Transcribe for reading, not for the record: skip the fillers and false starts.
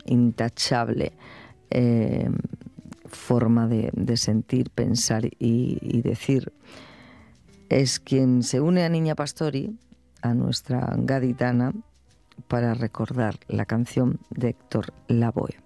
intachable forma de sentir, pensar y decir. Es quien se une a Niña Pastori, a nuestra gaditana, para recordar la canción de Héctor Lavoe.